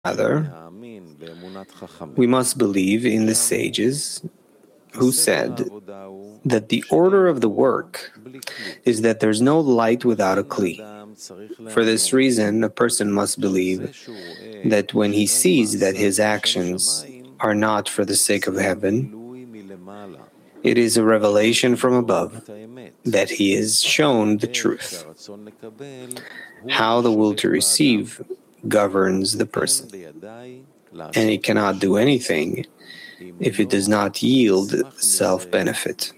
Rather, we must believe in the sages who said that the order of the work is that there's no light without a kli. For this reason, a person must believe that when he sees that his actions are not for the sake of heaven, it is a revelation from above that he is shown the truth. How the will to receive governs the person, and he cannot do anything if it does not yield self-benefit.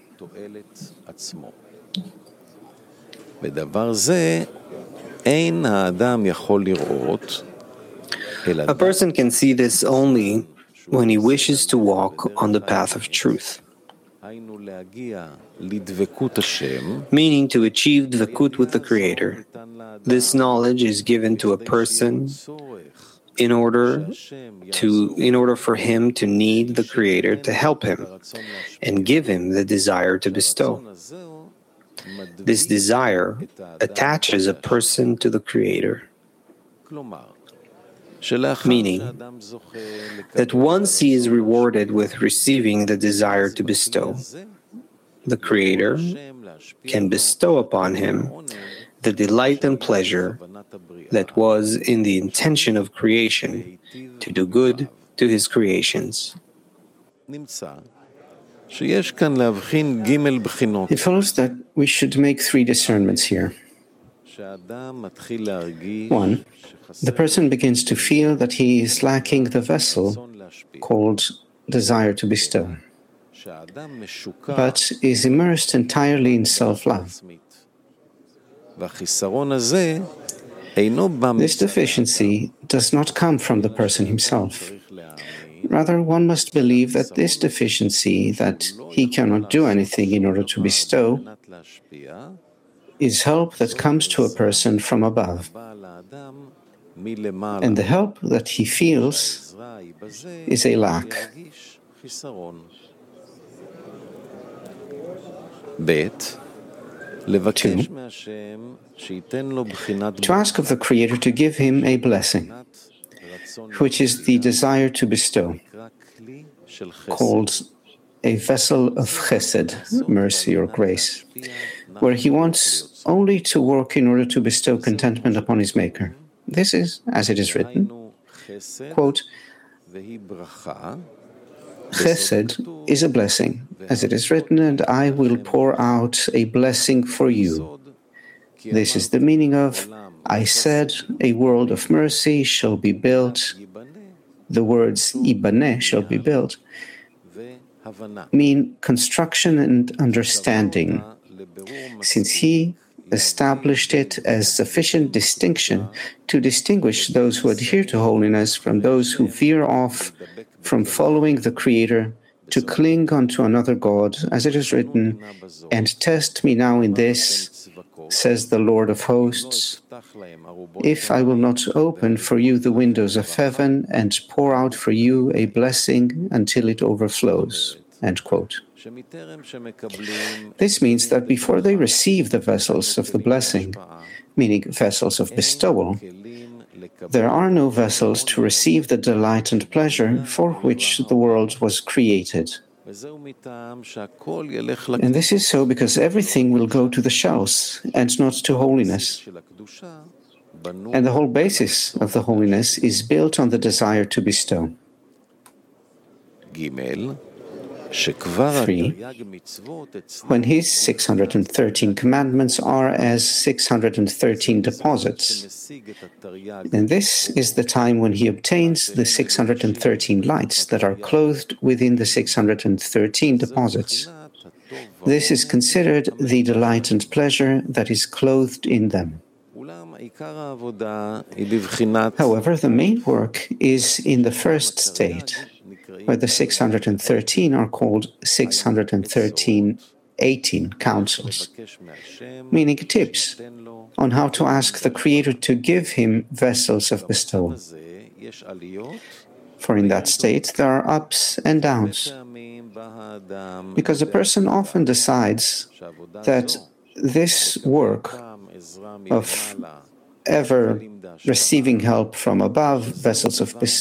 A person can see this only when he wishes to walk on the path of truth, meaning to achieve dvekut with the Creator. This knowledge is given to a person in order for him to need the Creator to help him and give him the desire to bestow. This desire attaches a person to the Creator, meaning that once he is rewarded with receiving the desire to bestow, the Creator can bestow upon him the delight and pleasure that was in the intention of creation to do good to his creations. It follows that we should make three discernments here. 1. The person begins to feel that he is lacking the vessel called desire to bestow, but is immersed entirely in self-love. This deficiency does not come from the person himself. Rather, one must believe that this deficiency, that he cannot do anything in order to bestow, is help that comes to a person from above. And the help that he feels is a lack. 2. To ask of the Creator to give him a blessing, which is the desire to bestow, called a vessel of chesed, mercy or grace, where he wants only to work in order to bestow contentment upon his Maker. This is, as it is written, quote, Chesed is a blessing, as it is written, and I will pour out a blessing for you. This is the meaning of, I said, a world of mercy shall be built. The words ibaneh, shall be built, mean construction and understanding, since he established it as sufficient distinction to distinguish those who adhere to holiness from those who veer off from following the Creator to cling unto another God, as it is written, and test me now in this, says the Lord of hosts, if I will not open for you the windows of heaven and pour out for you a blessing until it overflows. End quote. This means that before they receive the vessels of the blessing, meaning vessels of bestowal, there are no vessels to receive the delight and pleasure for which the world was created. And this is so because everything will go to the shells and not to holiness. And the whole basis of the holiness is built on the desire to bestow. 3. When his 613 commandments are as 613 deposits, and this is the time when he obtains the 613 lights that are clothed within the 613 deposits. This is considered the delight and pleasure that is clothed in them. However, the main work is in the first state, where the 613 are called 613 counsels, meaning tips on how to ask the Creator to give him vessels of bestowal. For in that state there are ups and downs, because a person often decides that this work of ever receiving help from above, vessels of